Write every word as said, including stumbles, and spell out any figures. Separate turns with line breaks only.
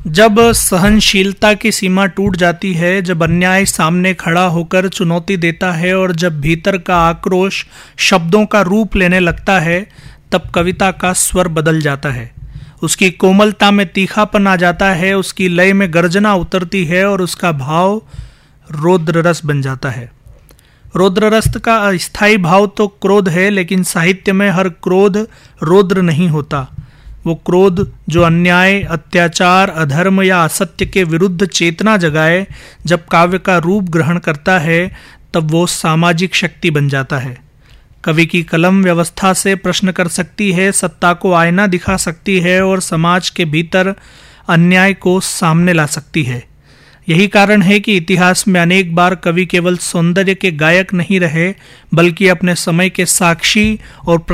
जब सहनशीलता की सीमा टूट जाती है, जब अन्याय सामने खड़ा होकर चुनौती देता है और जब भीतर का आक्रोश शब्दों का रूप लेने लगता है, तब कविता का स्वर बदल जाता है। उसकी कोमलता में तीखापन आ जाता है, उसकी लय में गर्जना उतरती है और उसका भाव रौद्र रस बन जाता है। रौद्र रस का अस्थायी भाव तो क्रोध है, लेकिन साहित्य में हर क्रोध रौद्र नहीं होता। वो क्रोध जो अन्याय, अत्याचार, अधर्म या असत्य के विरुद्ध चेतना जगाए, जब काव्य का रूप ग्रहण करता है, तब वो सामाजिक शक्ति बन जाता है। कवि की कलम व्यवस्था से प्रश्न कर सकती है, सत्ता को आईना दिखा सकती है और समाज के भीतर अन्याय को सामने ला सकती है। यही कारण है कि इतिहास में अनेक बार कवि केवल सौंदर्य के गायक नहीं रहे, बल्कि अपने समय के साक्षी और